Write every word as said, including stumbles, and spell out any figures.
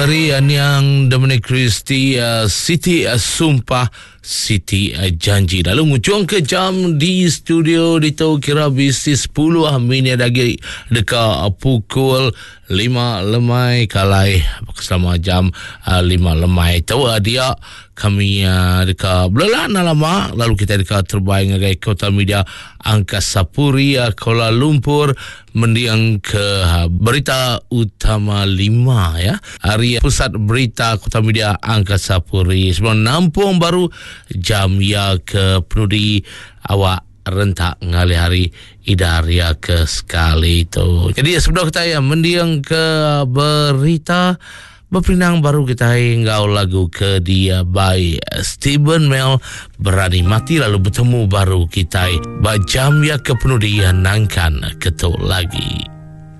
Hari Anyang Dominic Christie uh, Siti uh, Sumpah Siti uh, Janji. Lalu ngucung ke jam di studio di tau kira bisi sepuluh minit lagi dekat uh, pukul lima lemai kalai selama jam uh, lima lemai. Tahu uh, dia kami uh, dekat belalang lama. Lalu kita dekat terbaik ngagai Kota Media Angkasa Puri uh, Kuala Lumpur mendiang ke uh, berita utama lima ya. Hari Pusat Berita Kota Media Angkasa Puri sebelum nampung baru jam ya ke penudi awak rentak ngali hari idaria ke sekali tu. Jadi sebelum kita ya mendiang ke berita berpinang baru kita hinggau lagu ke dia by Stephen Mel Berani Mati. Lalu bertemu baru kita bajam ya ke penudi nangkan ketuk lagi.